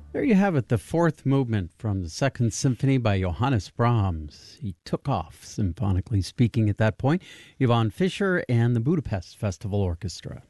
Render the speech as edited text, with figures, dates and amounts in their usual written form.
There you have it, the fourth movement from the Second Symphony by Johannes Brahms. He took off, symphonically speaking, at that point. Yvonne Fischer and the Budapest Festival Orchestra.